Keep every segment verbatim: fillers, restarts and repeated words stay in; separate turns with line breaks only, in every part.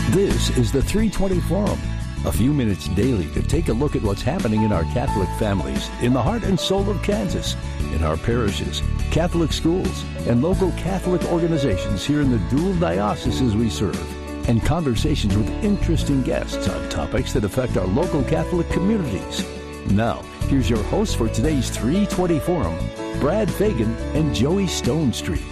This is the three twenty Forum, a few minutes daily to take a look at what's happening in our Catholic families, in the heart and soul of Kansas, in our parishes, Catholic schools, and local Catholic organizations here in the dual dioceses we serve, and conversations with interesting guests on topics that affect our local Catholic communities. Now, here's your hosts for today's three twenty Forum, Brad Fagan and Joey Stone Street.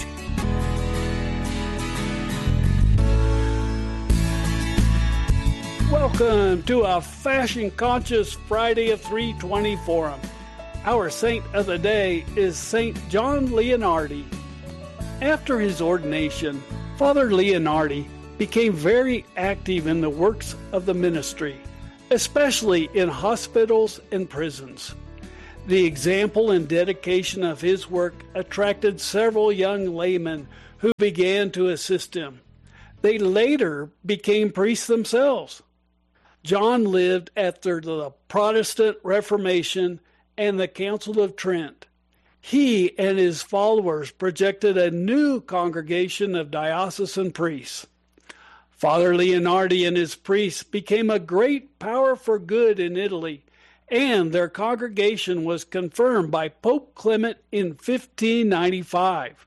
Welcome to a fashion-conscious Friday of three twenty Forum. Our saint of the day is Saint John Leonardi. After his ordination, Father Leonardi became very active in the works of the ministry, especially in hospitals and prisons. The example and dedication of his work attracted several young laymen who began to assist him. They later became priests themselves. John lived after the Protestant Reformation and the Council of Trent. He and his followers projected a new congregation of diocesan priests. Father Leonardi and his priests became a great power for good in Italy, and their congregation was confirmed by Pope Clement in fifteen ninety-five.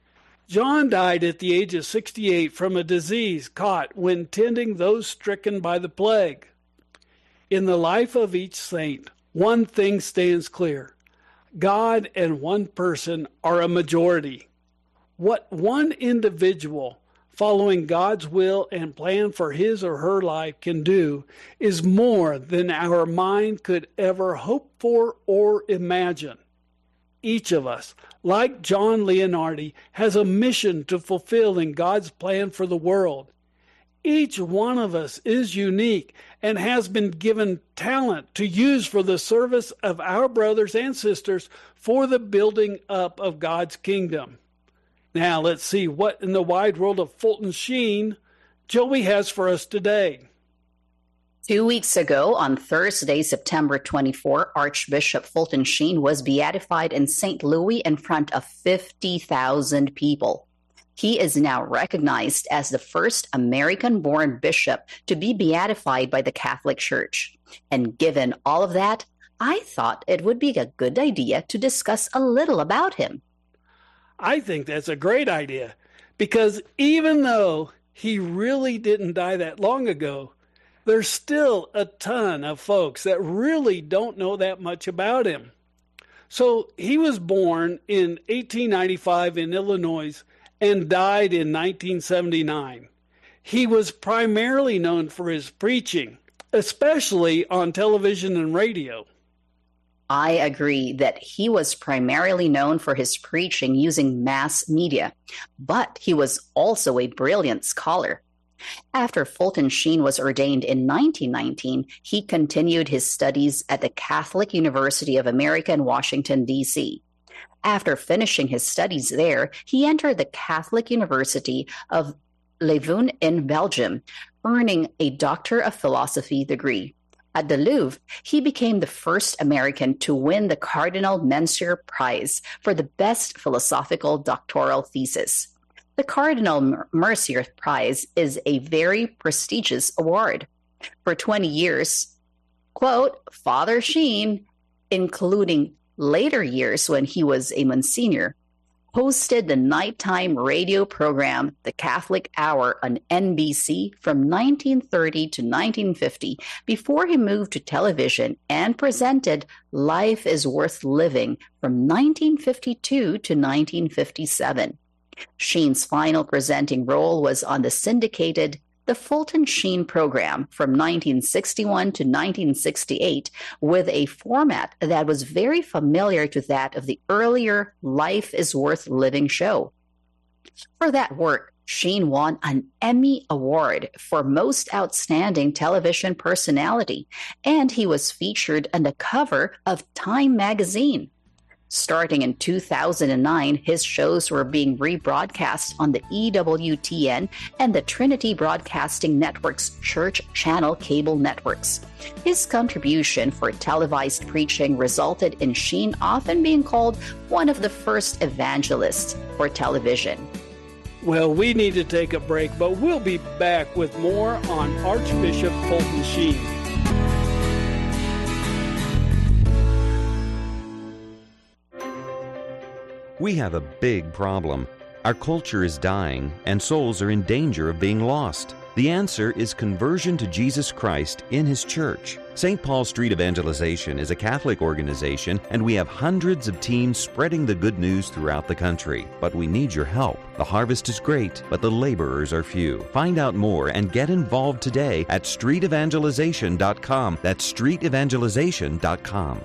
John died at the age of sixty-eight from a disease caught when tending those stricken by the plague. In the life of each saint, one thing stands clear. God and one person are a majority. What one individual, following God's will and plan for his or her life, can do is more than our mind could ever hope for or imagine. Each of us, like John Leonardi, has a mission to fulfill in God's plan for the world. Each one of us is unique and has been given talent to use for the service of our brothers and sisters for the building up of God's kingdom. Now let's see what in the wide world of Fulton Sheen Joey has for us today.
Two weeks ago, on Thursday, September twenty-fourth, Archbishop Fulton Sheen was beatified in Saint Louis in front of fifty thousand people. He is now recognized as the first American-born bishop to be beatified by the Catholic Church. And given all of that, I thought it would be a good idea to discuss a little about him.
I think that's a great idea, because even though he really didn't die that long ago, there's still a ton of folks that really don't know that much about him. So he was born in eighteen ninety-five in Illinois and died in nineteen seventy-nine. He was primarily known for his preaching, especially on television and radio.
I agree that he was primarily known for his preaching using mass media, but he was also a brilliant scholar. After Fulton Sheen was ordained in nineteen nineteen, he continued his studies at the Catholic University of America in Washington, D C After finishing his studies there, he entered the Catholic University of Leuven in Belgium, earning a Doctor of Philosophy degree. At the Louvre, he became the first American to win the Cardinal Mercier Prize for the best philosophical doctoral thesis. The Cardinal Mercier Prize is a very prestigious award. For twenty years, quote, Father Sheen, including later years when he was a Monsignor, hosted the nighttime radio program The Catholic Hour on N B C from nineteen thirty to nineteen fifty before he moved to television and presented Life is Worth Living from nineteen fifty-two to nineteen fifty-seven. Sheen's final presenting role was on the syndicated The Fulton Sheen program from nineteen sixty-one to nineteen sixty-eight, with a format that was very familiar to that of the earlier Life is Worth Living show. For that work, Sheen won an Emmy Award for Most Outstanding Television Personality, and he was featured on the cover of Time magazine. Starting in two thousand nine, his shows were being rebroadcast on the E W T N and the Trinity Broadcasting Network's Church Channel cable networks. His contribution for televised preaching resulted in Sheen often being called one of the first evangelists for television.
Well, we need to take a break, but we'll be back with more on Archbishop Fulton Sheen.
We have a big problem. Our culture is dying, and souls are in danger of being lost. The answer is conversion to Jesus Christ in His church. Saint Paul Street Evangelization is a Catholic organization, and we have hundreds of teams spreading the good news throughout the country. But we need your help. The harvest is great, but the laborers are few. Find out more and get involved today at street evangelization dot com. That's street evangelization dot com.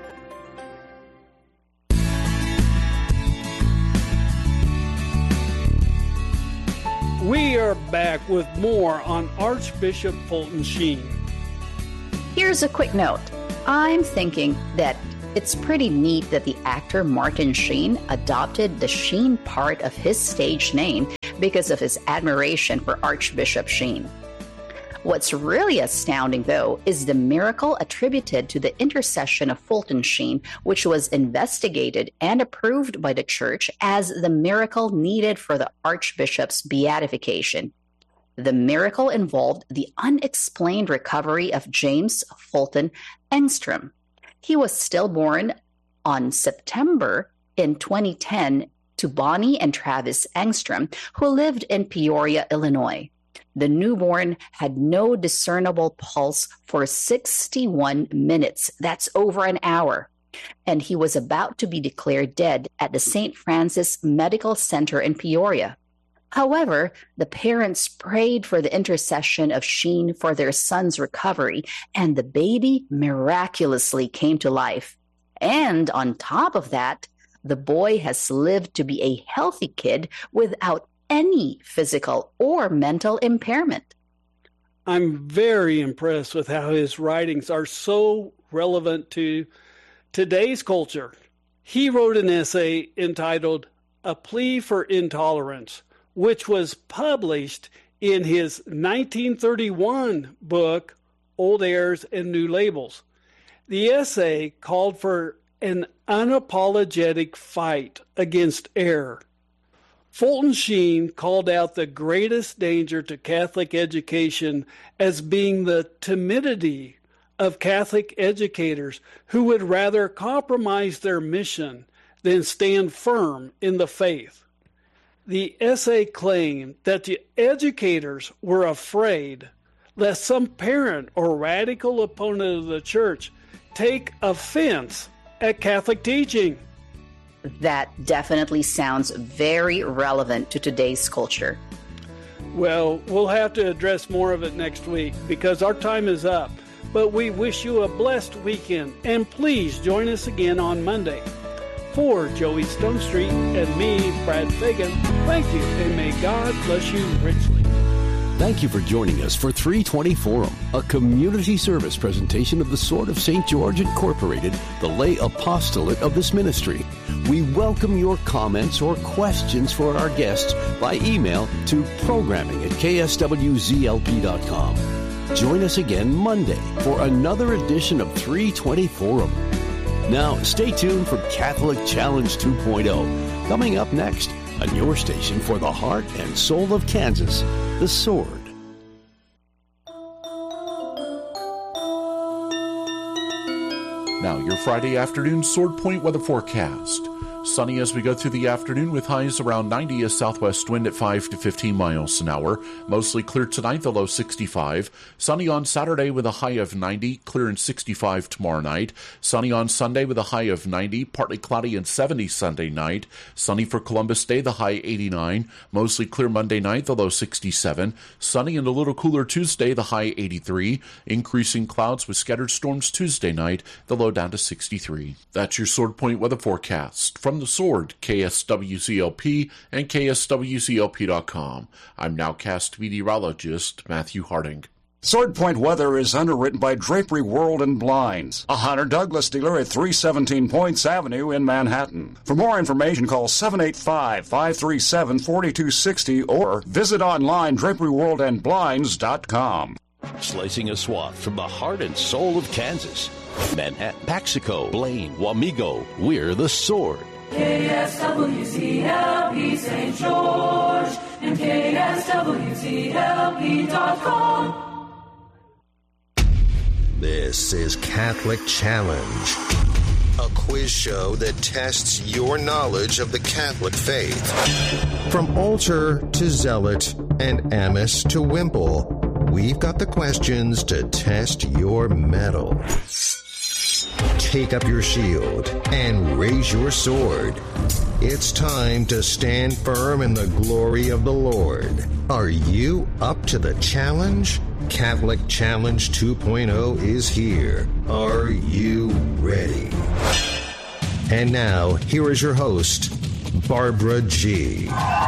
We are back with more on Archbishop Fulton Sheen.
Here's a quick note. I'm thinking that it's pretty neat that the actor Martin Sheen adopted the Sheen part of his stage name because of his admiration for Archbishop Sheen. What's really astounding, though, is the miracle attributed to the intercession of Fulton Sheen, which was investigated and approved by the church as the miracle needed for the Archbishop's beatification. The miracle involved the unexplained recovery of James Fulton Engstrom. He was stillborn on September in twenty ten to Bonnie and Travis Engstrom, who lived in Peoria, Illinois. The newborn had no discernible pulse for sixty-one minutes. That's over an hour. And he was about to be declared dead at the Saint Francis Medical Center in Peoria. However, the parents prayed for the intercession of Sheen for their son's recovery, and the baby miraculously came to life. And on top of that, the boy has lived to be a healthy kid without any physical or mental impairment.
I'm very impressed with how his writings are so relevant to today's culture. He wrote an essay entitled A Plea for Intolerance, which was published in his nineteen thirty-one book, Old Errors and New Labels. The essay called for an unapologetic fight against error. Fulton Sheen called out the greatest danger to Catholic education as being the timidity of Catholic educators who would rather compromise their mission than stand firm in the faith. The essay claimed that the educators were afraid lest some parent or radical opponent of the church take offense at Catholic teaching.
That definitely sounds very relevant to today's culture.
Well, we'll have to address more of it next week because our time is up. But we wish you a blessed weekend, and please join us again on Monday. For Joey Stone Street and me, Brad Fagan, thank you, and may God bless you richly.
Thank you for joining us for three twenty Forum, a community service presentation of the Sword of Saint George Incorporated, the lay apostolate of this ministry. We welcome your comments or questions for our guests by email to programming at k s w z l p dot com. Join us again Monday for another edition of three twenty Forum. Now, stay tuned for Catholic Challenge two point oh, coming up next on your station for the heart and soul of Kansas, The Sword.
Now, your Friday afternoon Sword Point weather forecast. Sunny as we go through the afternoon with highs around ninety, a southwest wind at five to fifteen miles an hour. Mostly clear tonight, the low sixty-five. Sunny on Saturday with a high of ninety, clear and sixty-five tomorrow night. Sunny on Sunday with a high of ninety, partly cloudy and seventy Sunday night. Sunny for Columbus Day, the high eighty-nine. Mostly clear Monday night, the low sixty-seven. Sunny and a little cooler Tuesday, the high eighty-three. Increasing clouds with scattered storms Tuesday night, the low down to sixty-three. That's your Sword Point weather forecast. From The Sword, K S W C L P and K S W C L P dot com. I'm nowcast meteorologist Matthew Harding.
Sword Point weather is underwritten by Drapery World and Blinds, a Hunter Douglas dealer at three seventeen Points Avenue in Manhattan. For more information, call seven eight five, five three seven, four two six zero or visit online drapery world and blinds dot com.
Slicing a swath from the heart and soul of Kansas. Manhattan, Paxico, Blaine, Wamego, we're The Sword.
K S W C L P Saint George and K S W C L P dot com.
This is Catholic Challenge, a quiz show that tests your knowledge of the Catholic faith. From altar to zealot and amice to wimple, we've got the questions to test your mettle. Take up your shield and raise your sword. It's time to stand firm in the glory of the Lord. Are you up to the challenge? Catholic Challenge two point oh is here. Are you ready? And now, here is your host, Barbara G.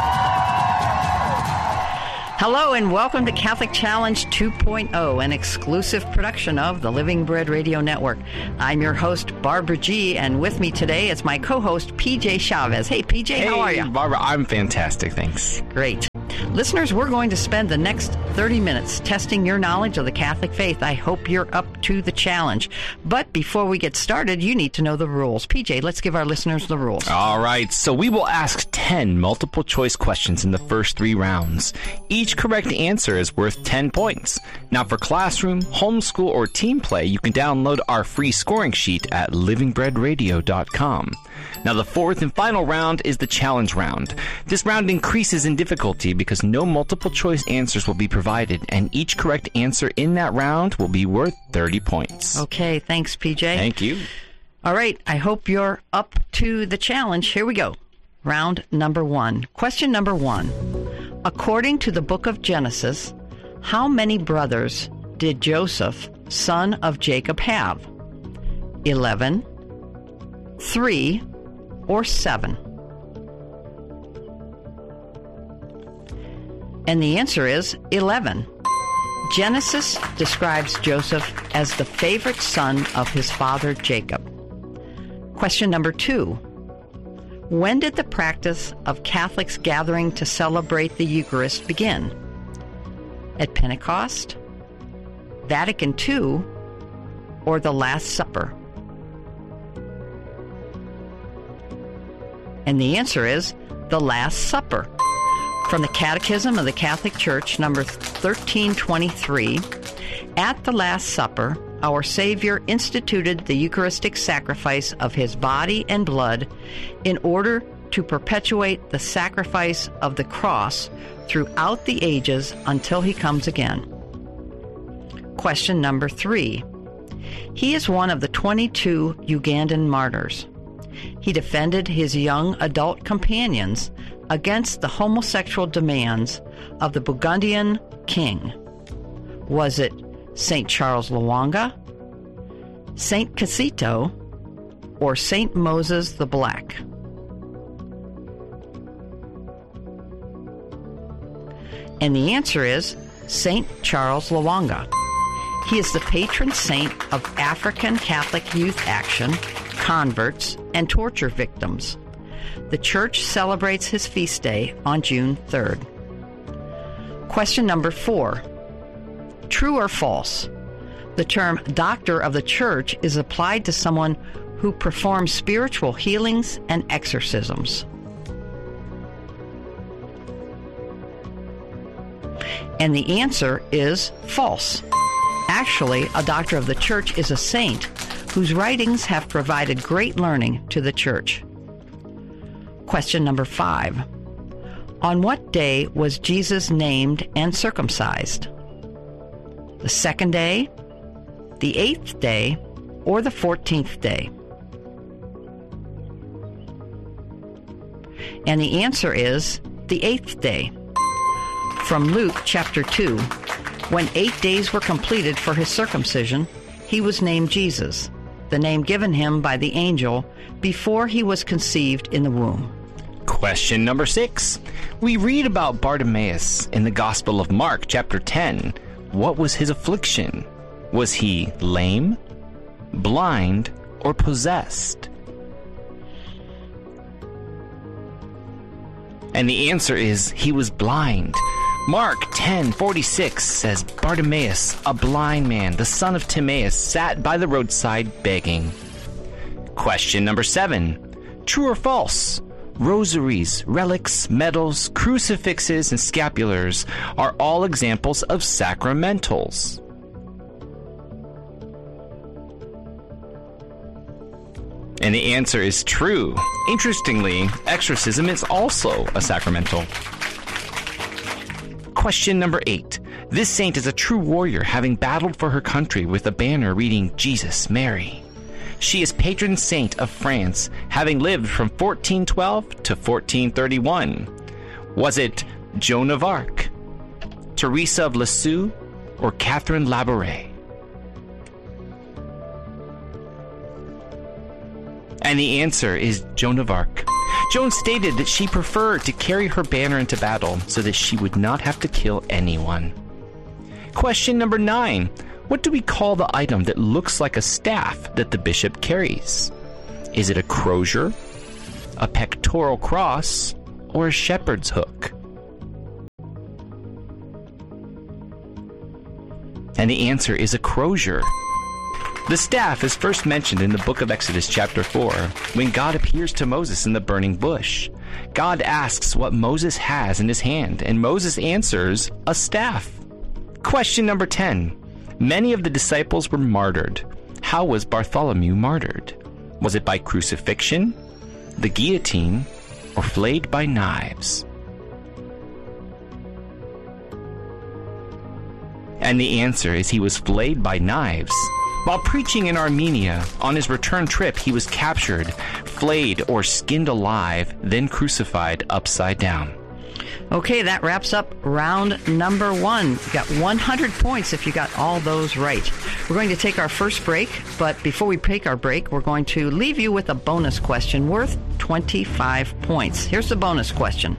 Hello and welcome to Catholic Challenge two point oh, an exclusive production of the Living Bread Radio Network. I'm your host, Barbara G., and with me today is my co-host, P J Chavez. Hey, P J,
hey,
how are you?
Barbara, I'm fantastic, thanks.
Great. Listeners, we're going to spend the next thirty minutes testing your knowledge of the Catholic faith. I hope you're up to the challenge. But before we get started, you need to know the rules. P J, let's give our listeners the rules.
All right, so we will ask ten multiple choice questions in the first three rounds. Each correct answer is worth ten points. Now, for classroom, homeschool, or team play, you can download our free scoring sheet at living bread radio dot com. Now, the fourth and final round is the challenge round. This round increases in difficulty because no multiple choice answers will be provided, and each correct answer in that round will be worth thirty points.
Okay, thanks, P J.
Thank you.
All right, I hope you're up to the challenge. Here we go. Round number one. Question number one. According to the book of Genesis, how many brothers did Joseph, son of Jacob, have? Eleven, three, or seven? And the answer is eleven. Genesis describes Joseph as the favorite son of his father Jacob. Question number two. When did the practice of Catholics gathering to celebrate the Eucharist begin? At Pentecost, Vatican Two, or the Last Supper? And the answer is the Last Supper. From the Catechism of the Catholic Church, number thirteen twenty-three, at the Last Supper, our Savior instituted the Eucharistic sacrifice of his body and blood in order to perpetuate the sacrifice of the cross throughout the ages until he comes again. Question number three. He is one of the twenty-two Ugandan martyrs. He defended his young adult companions against the homosexual demands of the Burgundian king. Was it Saint Charles Lwanga, Saint Kizito, or Saint Moses the Black? And the answer is Saint Charles Lwanga. He is the patron saint of African Catholic Youth Action, converts, and torture victims. The Church celebrates his feast day on June third. Question number four. True or false? The term doctor of the Church is applied to someone who performs spiritual healings and exorcisms. And the answer is false. Actually, a doctor of the Church is a saint whose writings have provided great learning to the Church. Question number five. On what day was Jesus named and circumcised? The second day, the eighth day, or the fourteenth day? And the answer is the eighth day. From Luke chapter two, when eight days were completed for his circumcision, he was named Jesus, the name given him by the angel before he was conceived in the womb.
Question number six. We read about Bartimaeus in the Gospel of Mark chapter ten. What was his affliction? Was he lame, blind, or possessed? And the answer is he was blind. Mark ten forty-six says Bartimaeus, a blind man, the son of Timaeus, sat by the roadside begging. Question number seven. True or false? Rosaries, relics, medals, crucifixes, and scapulars are all examples of sacramentals. And the answer is true. Interestingly, exorcism is also a sacramental. Question number eight. This saint is a true warrior, having battled for her country with a banner reading Jesus, Mary. She is patron saint of France, having lived from fourteen twelve to fourteen thirty-one. Was it Joan of Arc, Teresa of Lisieux, or Catherine Labouré? And the answer is Joan of Arc. Joan stated that she preferred to carry her banner into battle so that she would not have to kill anyone. Question number nine. What do we call the item that looks like a staff that the bishop carries? Is it a crozier, a pectoral cross, or a shepherd's hook? And the answer is a crozier. The staff is first mentioned in the book of Exodus chapter four, when God appears to Moses in the burning bush. God asks what Moses has in his hand, and Moses answers, a staff. Question number ten. Many of the disciples were martyred. How was Bartholomew martyred? Was it by crucifixion, the guillotine, or flayed by knives? And the answer is he was flayed by knives. While preaching in Armenia, on his return trip, he was captured, flayed, or skinned alive, then crucified upside down.
Okay, that wraps up round number one. You got one hundred points if you got all those right. We're going to take our first break, but before we take our break, we're going to leave you with a bonus question worth twenty-five points. Here's the bonus question.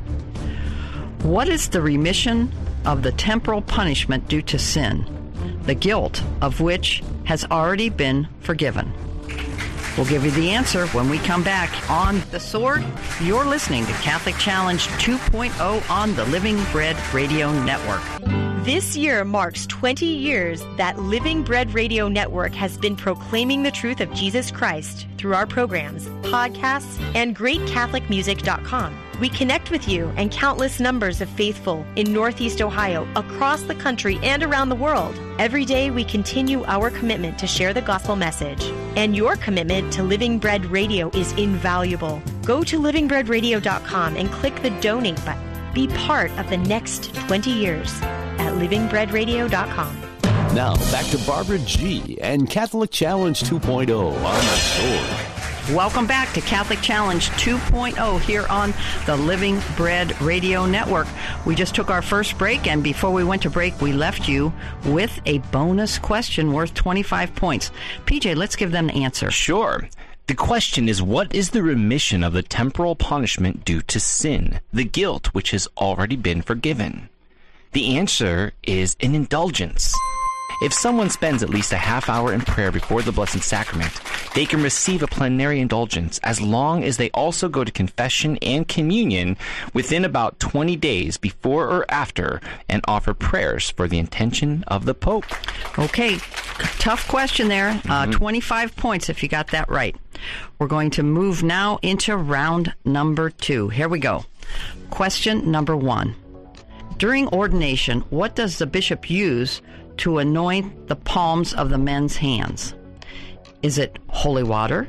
What is the remission of the temporal punishment due to sin, the guilt of which has already been forgiven? We'll give you the answer when we come back on The Sword. You're listening to Catholic Challenge two point oh on the Living Bread Radio Network.
This year marks twenty years that Living Bread Radio Network has been proclaiming the truth of Jesus Christ through our programs, podcasts, and great catholic music dot com. We connect with you and countless numbers of faithful in Northeast Ohio, across the country, and around the world. Every day we continue our commitment to share the gospel message. And your commitment to Living Bread Radio is invaluable. Go to living bread radio dot com and click the donate button. Be part of the next twenty years at living bread radio dot com.
Now, back to Barbara G. and Catholic Challenge two point oh on The Sword.
Welcome back to Catholic Challenge two point oh here on the Living Bread Radio Network. We just took our first break, and before we went to break, we left you with a bonus question worth twenty-five points. P J, let's give them an answer.
Sure. The question is, what is the remission of the temporal punishment due to sin, the guilt which has already been forgiven? The answer is an indulgence. If someone spends at least a half hour in prayer before the Blessed Sacrament, they can receive a plenary indulgence as long as they also go to confession and communion within about twenty days before or after and offer prayers for the intention of the Pope.
Okay, tough question there. Mm-hmm. Uh, twenty-five points if you got that right. We're going to move now into round number two. Here we go. Question number one. During ordination, what does the bishop use to anoint the palms of the men's hands? Is it holy water,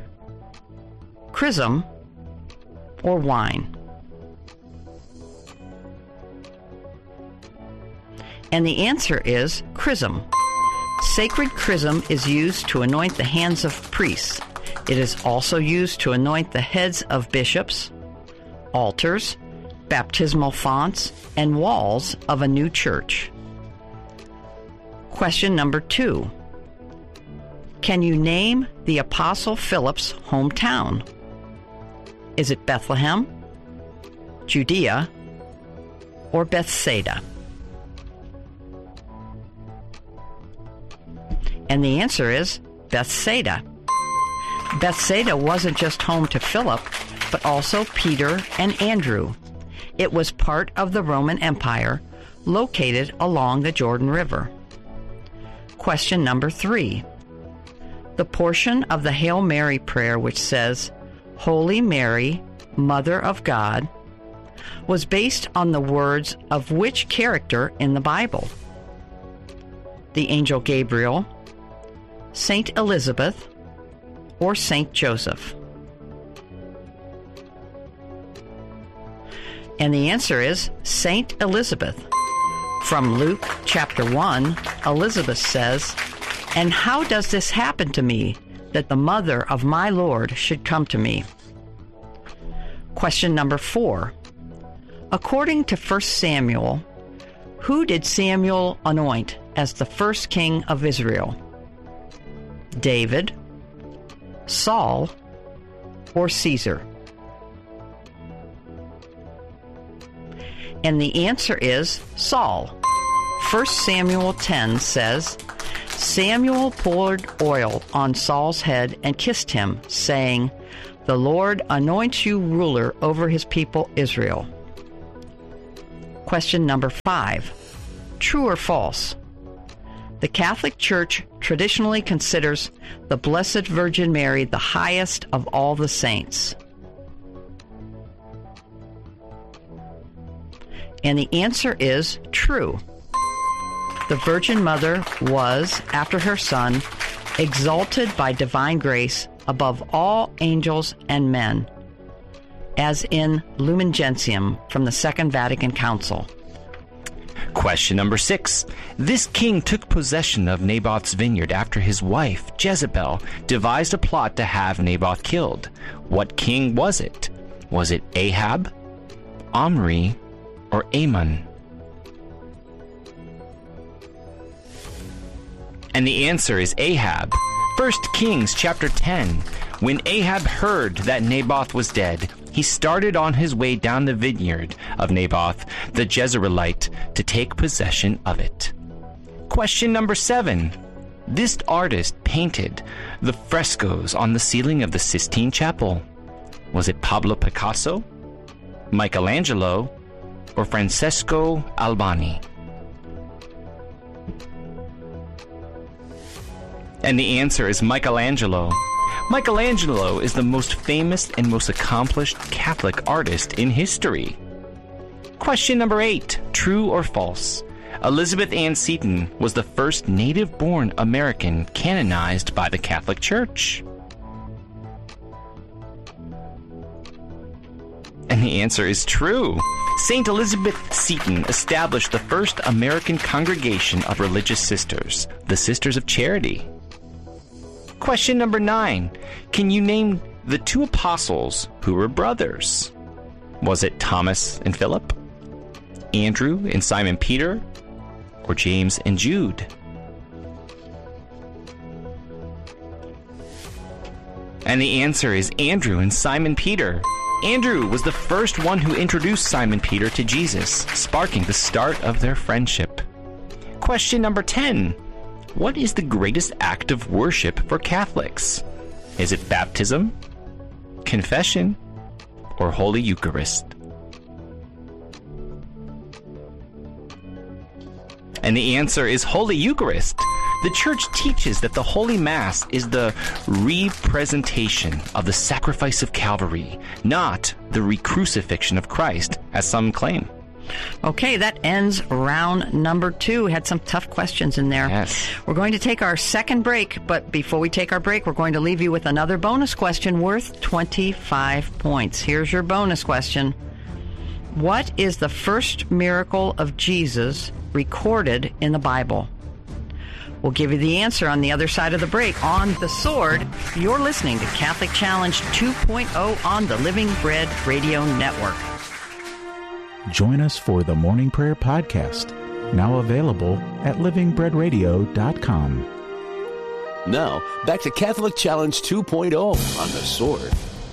chrism, or wine? And the answer is chrism. Sacred chrism is used to anoint the hands of priests. It is also used to anoint the heads of bishops, altars, baptismal fonts, and walls of a new church. Question number two. Can you name the Apostle Philip's hometown? Is it Bethlehem, Judea, or Bethsaida? And the answer is Bethsaida. Bethsaida wasn't just home to Philip, but also Peter and Andrew. It was part of the Roman Empire, located along the Jordan River. Question number three. The portion of the Hail Mary prayer which says, Holy Mary, Mother of God, was based on the words of which character in the Bible? The angel Gabriel, Saint Elizabeth, or Saint Joseph? And the answer is Saint Elizabeth. From Luke chapter one, Elizabeth says, "And how does this happen to me, that the mother of my Lord should come to me?" Question number four. According to First Samuel, who did Samuel anoint as the first king of Israel? David, Saul, or Caesar? And the answer is Saul. First Samuel ten says, Samuel poured oil on Saul's head and kissed him, saying, "The Lord anoints you ruler over his people Israel." Question number five. True or false? The Catholic Church traditionally considers the Blessed Virgin Mary the highest of all the saints. And the answer is true. The Virgin Mother was, after her Son, exalted by divine grace above all angels and men, as in Lumen Gentium from the Second Vatican Council.
Question number six. This king took possession of Naboth's vineyard after his wife, Jezebel, devised a plot to have Naboth killed. What king was it? Was it Ahab, Omri, or Amon? And the answer is Ahab. First Kings chapter ten. When Ahab heard that Naboth was dead, he started on his way down the vineyard of Naboth, the Jezreelite, to take possession of it. Question number seven. This artist painted the frescoes on the ceiling of the Sistine Chapel. Was it Pablo Picasso, Michelangelo, or Francesco Albani? And the answer is Michelangelo. Michelangelo is the most famous and most accomplished Catholic artist in history. Question number eight. True or false? Elizabeth Ann Seton was the first native-born American canonized by the Catholic Church. And the answer is true. Saint Elizabeth Seton established the first American congregation of religious sisters, the Sisters of Charity. Question number nine. Can you name the two apostles who were brothers? Was it Thomas and Philip, Andrew and Simon Peter, or James and Jude? And the answer is Andrew and Simon Peter. Andrew was the first one who introduced Simon Peter to Jesus, sparking the start of their friendship. Question number ten. What is the greatest act of worship for Catholics? Is it baptism, confession, or Holy Eucharist? And the answer is Holy Eucharist. The Church teaches that the Holy Mass is the representation of the sacrifice of Calvary, not the re-crucifixion of Christ, as some claim.
Okay, that ends round number two. We had some tough questions in there.
Yes.
We're going to take our second break, but before we take our break, we're going to leave you with another bonus question worth twenty-five points. Here's your bonus question. What is the first miracle of Jesus recorded in the Bible? We'll give you the answer on the other side of the break. On The Sword, you're listening to Catholic Challenge two point oh on the Living Bread Radio Network.
Join us for the Morning Prayer Podcast, now available at living bread radio dot com.
Now, back to Catholic Challenge two point oh on The Sword.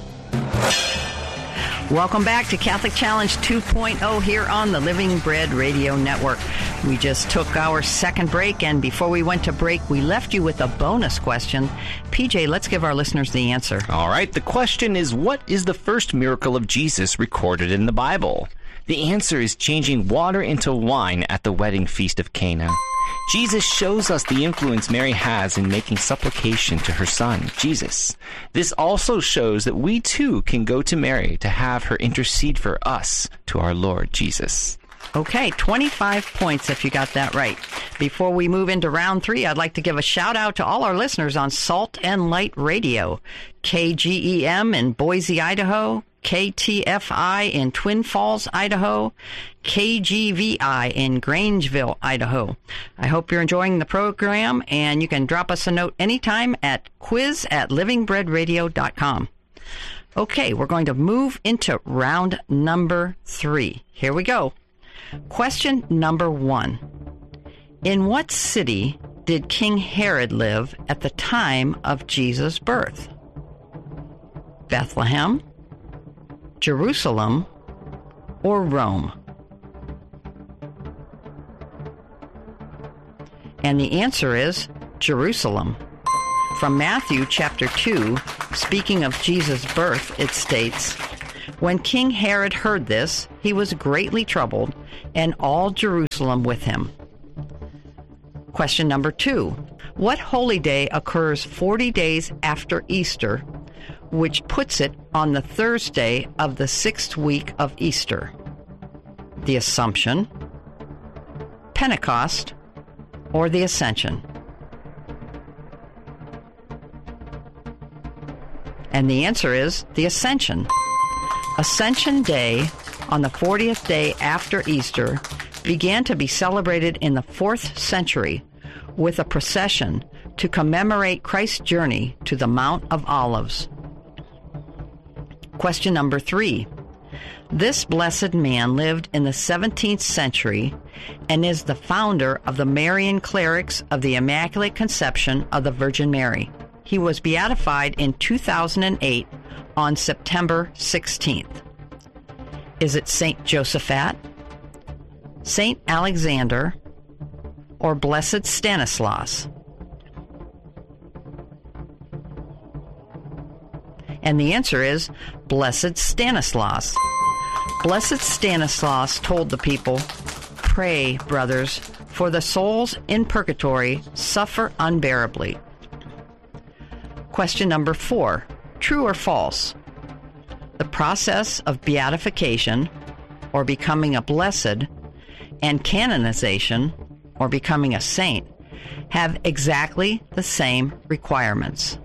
Welcome back to Catholic Challenge two point oh here on the Living Bread Radio Network. We just took our second break, and before we went to break, we left you with a bonus question. P J, let's give our listeners the answer.
All right, the question is, what is the first miracle of Jesus recorded in the Bible? The answer is changing water into wine at the wedding feast of Cana. Jesus shows us the influence Mary has in making supplication to her son, Jesus. This also shows that we too can go to Mary to have her intercede for us to our Lord Jesus.
Okay, twenty-five points if you got that right. Before we move into round three, I'd like to give a shout out to all our listeners on Salt and Light Radio, K G E M in Boise, Idaho, K T F I in Twin Falls, Idaho, K G V I in Grangeville, Idaho. I hope you're enjoying the program, and you can drop us a note anytime at quiz at living bread radio dot com. Okay, we're going to move into round number three. Here we go. Question number one. In what city did King Herod live at the time of Jesus' birth? Bethlehem, Jerusalem, or Rome? And the answer is Jerusalem. From Matthew chapter two, speaking of Jesus' birth, it states, "When King Herod heard this, he was greatly troubled, and all Jerusalem with him." Question number two. What holy day occurs forty days after Easter, which puts it on the Thursday of the sixth week of Easter? The Assumption, Pentecost, or the Ascension? And the answer is the Ascension. Ascension Day, on the fortieth day after Easter, began to be celebrated in the fourth century with a procession to commemorate Christ's journey to the Mount of Olives. Question number three. This blessed man lived in the seventeenth century and is the founder of the Marian Clerics of the Immaculate Conception of the Virgin Mary. He was beatified in two thousand eight on September sixteenth. Is it Saint Josaphat, Saint Alexander, or Blessed Stanislaus? And the answer is Blessed Stanislaus. Blessed Stanislaus told the people, "Pray, brothers, for the souls in purgatory suffer unbearably." Question number four. True or false? The process of beatification, or becoming a blessed, and canonization, or becoming a saint, have exactly the same requirements.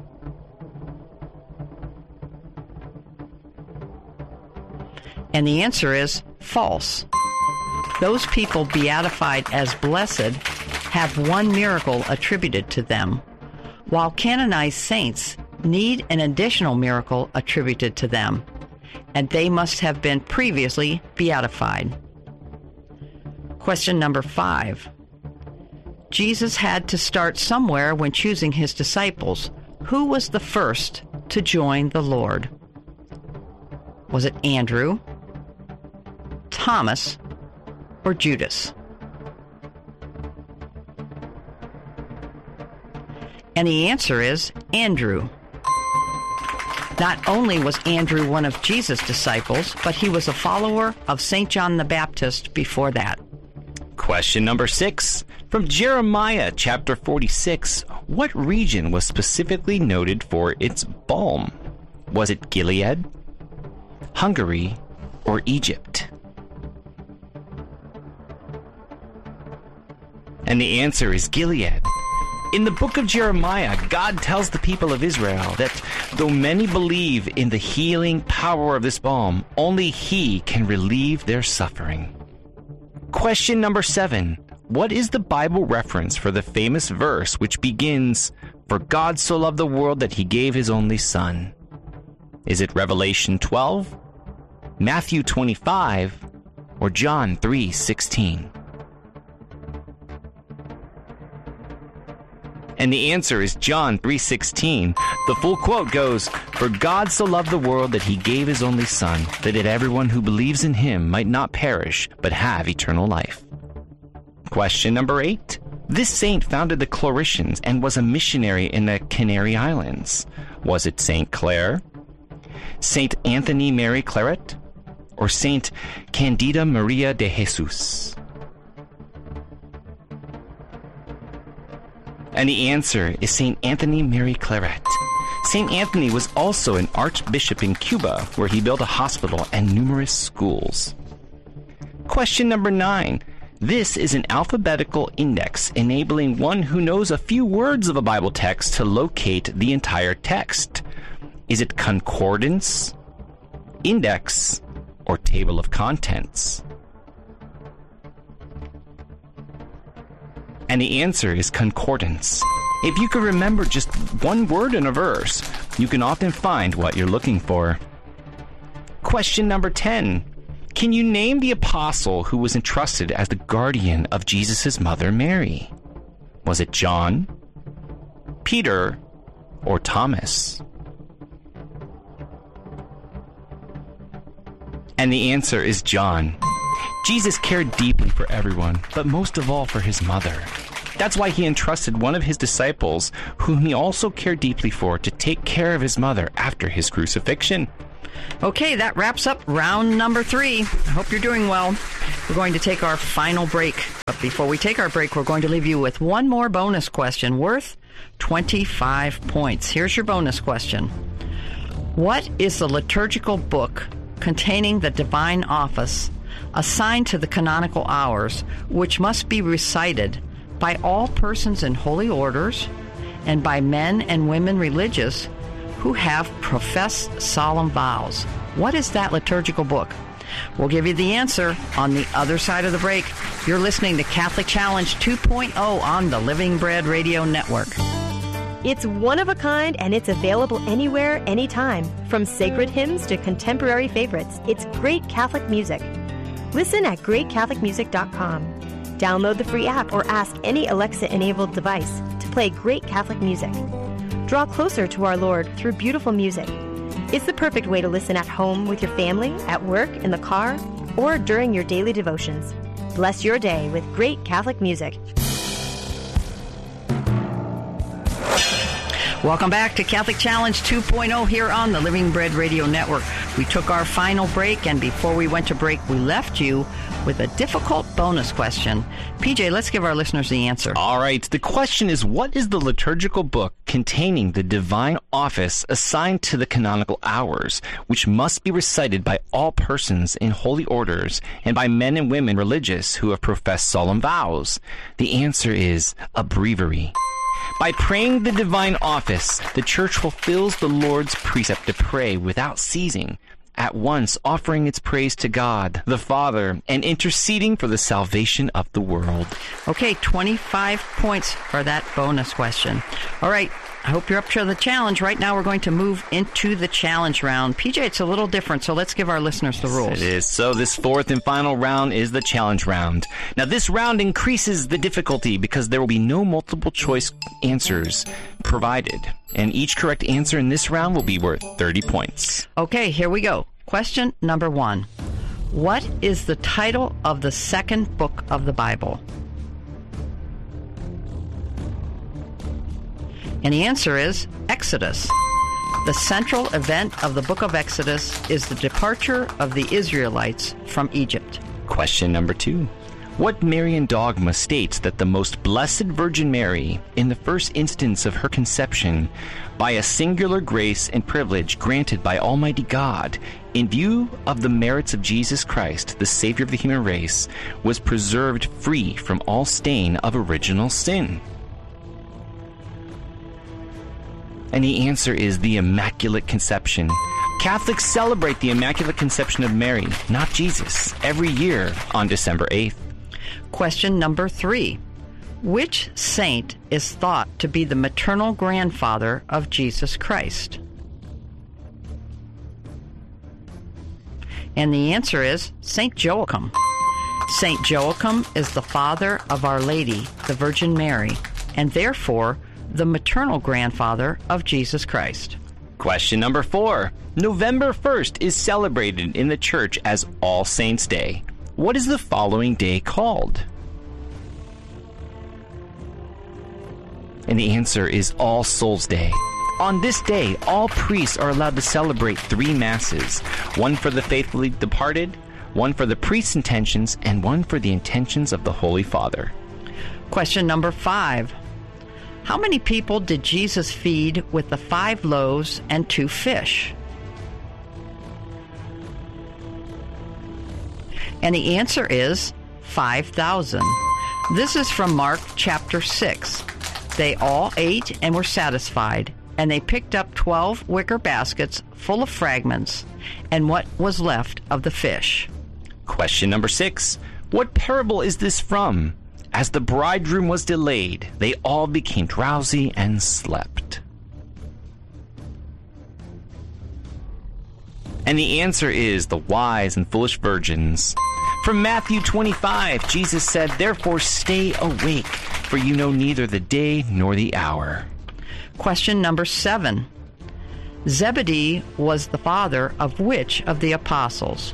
And the answer is false. Those people beatified as blessed have one miracle attributed to them, while canonized saints need an additional miracle attributed to them, and they must have been previously beatified. Question number five. Jesus had to start somewhere when choosing his disciples. Who was the first to join the Lord? Was it Andrew, Thomas, or Judas? And the answer is Andrew. Not only was Andrew one of Jesus' disciples, but he was a follower of Saint John the Baptist before that.
Question number six. From Jeremiah chapter forty-six, what region was specifically noted for its balm? Was it Gilead, Hungary, or Egypt? And the answer is Gilead. In the book of Jeremiah, God tells the people of Israel that though many believe in the healing power of this balm, only He can relieve their suffering. Question number seven. What is the Bible reference for the famous verse which begins, "For God so loved the world that He gave His only Son"? Is it Revelation twelve, Matthew twenty-five, or John three sixteen? And the answer is John three sixteen. The full quote goes, "For God so loved the world that He gave His only Son, that everyone who believes in Him might not perish, but have eternal life." Question number eight. This saint founded the Claretians and was a missionary in the Canary Islands. Was it Saint Clare, Saint Anthony Mary Claret, or Saint Candida Maria de Jesus? And the answer is Saint Anthony Mary Claret. Saint Anthony was also an archbishop in Cuba, where he built a hospital and numerous schools. Question number nine. This is an alphabetical index enabling one who knows a few words of a Bible text to locate the entire text. Is it concordance, index, or table of contents? And the answer is concordance. If you can remember just one word in a verse, you can often find what you're looking for. Question number ten. Can you name the apostle who was entrusted as the guardian of Jesus' mother Mary? Was it John, Peter, or Thomas? And the answer is John. Jesus cared deeply for everyone, but most of all for his mother. That's why he entrusted one of his disciples, whom he also cared deeply for, to take care of his mother after his crucifixion.
Okay, that wraps up round number three. I hope you're doing well. We're going to take our final break. But before we take our break, we're going to leave you with one more bonus question worth twenty-five points. Here's your bonus question. What is the liturgical book containing the divine office assigned to the canonical hours, which must be recited by all persons in holy orders and by men and women religious who have professed solemn vows? What is that liturgical book? We'll give you the answer on the other side of the break. You're listening to Catholic Challenge two point oh on the Living Bread Radio Network.
It's one of a kind, and it's available anywhere, anytime. From sacred hymns to contemporary favorites, it's great Catholic music. Listen at great catholic music dot com. Download the free app or ask any Alexa-enabled device to play great Catholic music. Draw closer to our Lord through beautiful music. It's the perfect way to listen at home with your family, at work, in the car, or during your daily devotions. Bless your day with great Catholic music.
Welcome back to Catholic Challenge two point oh here on the Living Bread Radio Network. We took our final break, and before we went to break, we left you with a difficult bonus question. P J, let's give our listeners the answer.
All right. The question is, what is the liturgical book containing the divine office assigned to the canonical hours, which must be recited by all persons in holy orders and by men and women religious who have professed solemn vows? The answer is a breviary. By praying the divine office, the Church fulfills the Lord's precept to pray without ceasing, at once offering its praise to God, the Father, and interceding for the salvation of the world.
Okay, twenty-five points for that bonus question. All right, I hope you're up to the challenge. Right now we're going to move into the challenge round. P J, it's a little different, so let's give our listeners the rules.
It is. So this fourth and final round is the challenge round. Now this round increases the difficulty because there will be no multiple choice answers provided. And each correct answer in this round will be worth thirty points.
Okay, here we go. Question number one. What is the title of the second book of the Bible? And the answer is Exodus. The central event of the book of Exodus is the departure of the Israelites from Egypt.
Question number two. What Marian dogma states that the most blessed Virgin Mary, in the first instance of her conception, by a singular grace and privilege granted by Almighty God, in view of the merits of Jesus Christ, the Savior of the human race, was preserved free from all stain of original sin? And the answer is the Immaculate Conception. Catholics celebrate the Immaculate Conception of Mary, not Jesus, every year on December eighth.
Question number three. Which saint is thought to be the maternal grandfather of Jesus Christ? And the answer is Saint Joachim. Saint Joachim is the father of Our Lady, the Virgin Mary, and therefore the maternal grandfather of Jesus Christ.
Question number four. November first is celebrated in the Church as All Saints' Day. What is the following day called? And the answer is All Souls' Day. On this day, all priests are allowed to celebrate three masses, one for the faithfully departed, one for the priest's intentions, and one for the intentions of the Holy Father.
Question number five. How many people did Jesus feed with the five loaves and two fish? And the answer is five thousand. This is from Mark chapter six. They all ate and were satisfied, and they picked up twelve wicker baskets full of fragments and what was left of the fish.
Question number six. What parable is this from? As the bridegroom was delayed, they all became drowsy and slept. And the answer is the wise and foolish virgins. From Matthew twenty-five, Jesus said, "Therefore stay awake, for you know neither the day nor the hour."
Question number seven. Zebedee was the father of which of the apostles?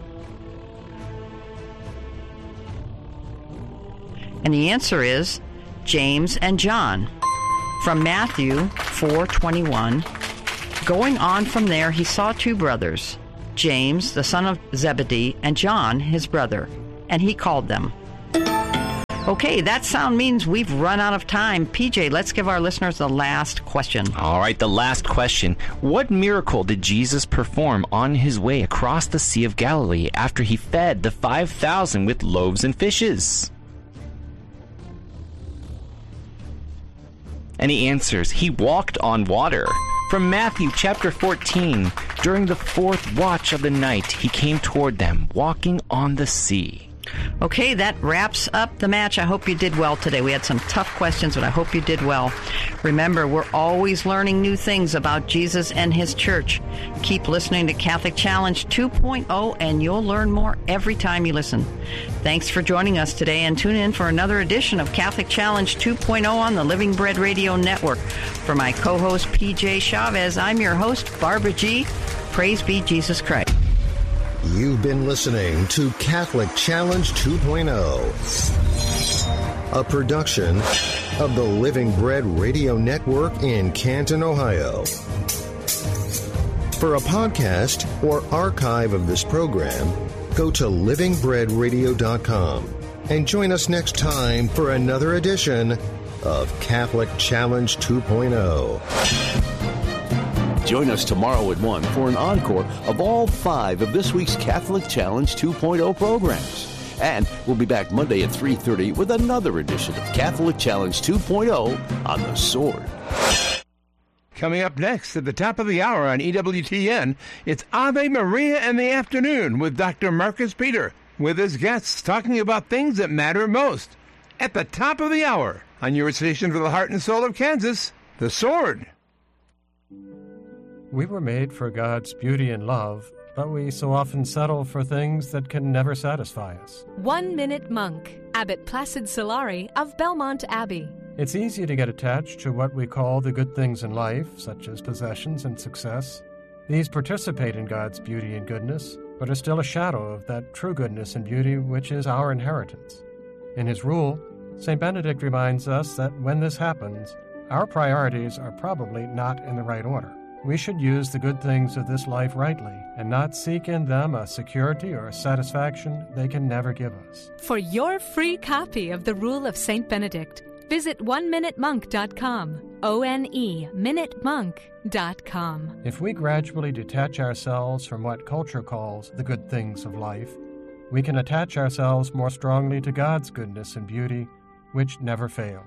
And the answer is James and John. From Matthew four twenty-one, going on from there, he saw two brothers, James, the son of Zebedee, and John, his brother, and he called them. Okay, that sound means we've run out of time. P J, let's give our listeners the last question.
All right, the last question. What miracle did Jesus perform on his way across the Sea of Galilee after he fed the five thousand with loaves and fishes? And he answers, he walked on water. From Matthew chapter fourteen, during the fourth watch of the night, he came toward them, walking on the sea.
Okay, that wraps up the match. I hope you did well today. We had some tough questions, but I hope you did well. Remember, we're always learning new things about Jesus and his church. Keep listening to Catholic Challenge two point oh, and you'll learn more every time you listen. Thanks for joining us today, and tune in for another edition of Catholic Challenge two point oh on the Living Bread Radio Network. For my co-host, P J Chavez, I'm your host, Barbara G. Praise be Jesus Christ.
You've been listening to Catholic Challenge two point oh, a production of the Living Bread Radio Network in Canton, Ohio. For a podcast or archive of this program, go to living bread radio dot com and join us next time for another edition of Catholic Challenge two point oh.
Join us tomorrow at one for an encore of all five of this week's Catholic Challenge two point oh programs. And we'll be back Monday at three thirty with another edition of Catholic Challenge two point oh on The Sword.
Coming up next at the top of the hour on E W T N, it's Ave Maria in the afternoon with Doctor Marcus Peter, with his guests talking about things that matter most. At the top of the hour on your station for the heart and soul of Kansas, The Sword.
We were made for God's beauty and love, but we so often settle for things that can never satisfy us.
One Minute Monk, Abbot Placid Solari of Belmont Abbey.
It's easy to get attached to what we call the good things in life, such as possessions and success. These participate in God's beauty and goodness, but are still a shadow of that true goodness and beauty which is our inheritance. In his rule, Saint Benedict reminds us that when this happens, our priorities are probably not in the right order. We should use the good things of this life rightly and not seek in them a security or a satisfaction they can never give us.
For your free copy of the Rule of Saint Benedict, visit one minute monk dot com, O N E, minute monk dot com.
If we gradually detach ourselves from what culture calls the good things of life, we can attach ourselves more strongly to God's goodness and beauty, which never fail.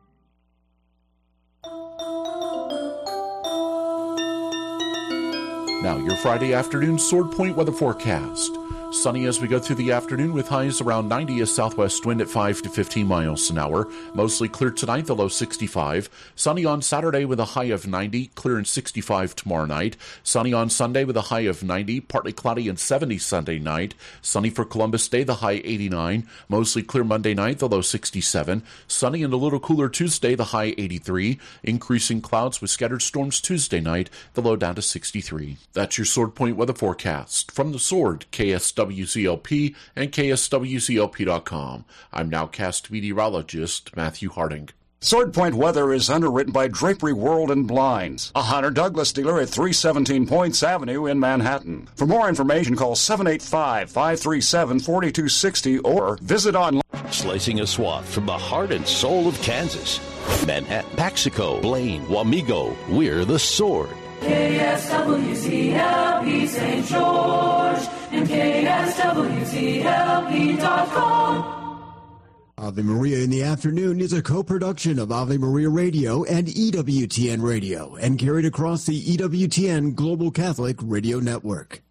Now, your Friday afternoon Sword Point weather forecast. Sunny as we go through the afternoon with highs around ninety, a southwest wind at five to fifteen miles an hour. Mostly clear tonight, the low sixty-five. Sunny on Saturday with a high of ninety, clear and sixty-five tomorrow night. Sunny on Sunday with a high of ninety, partly cloudy and seventy Sunday night. Sunny for Columbus Day, the high eighty-nine. Mostly clear Monday night, the low sixty-seven. Sunny and a little cooler Tuesday, the high eighty-three. Increasing clouds with scattered storms Tuesday night, the low down to sixty-three. That's your Sword Point weather forecast. From the Sword, K S W C L P and K S W C L P dot com. I'm nowcast meteorologist Matthew Harding.
Sword Point weather is underwritten by Drapery World and Blinds, a Hunter Douglas dealer at three seventeen Points Avenue in Manhattan. For more information, call seven eight five, five three seven, four two six zero or visit online.
Slicing a swath from the heart and soul of Kansas. Manhattan, Paxico, Blaine, Wamego, we're the Sword.
K S W C L P Saint George and K S W C L P dot com.
Ave Maria in the Afternoon is a co-production of Ave Maria Radio and E W T N Radio and carried across the E W T N Global Catholic Radio Network.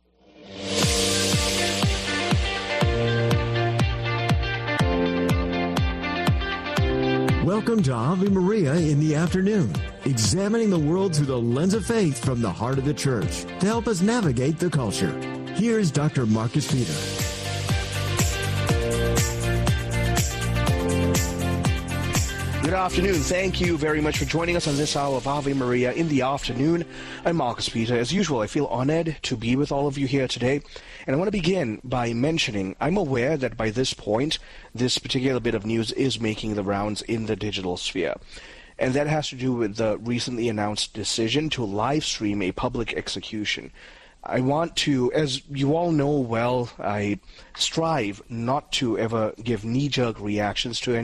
Welcome to Ave Maria in the Afternoon, examining the world through the lens of faith from the heart of the church to help us navigate the culture. Here's Doctor Marcus Peter.
Good afternoon. Thank you very much for joining us on this hour of Ave Maria in the Afternoon. I'm Marcus Peter. As usual, I feel honored to be with all of you here today. And I want to begin by mentioning I'm aware that by this point, this particular bit of news is making the rounds in the digital sphere. And that has to do with the recently announced decision to live stream a public execution. I want to, as you all know well, I strive not to ever give knee-jerk reactions to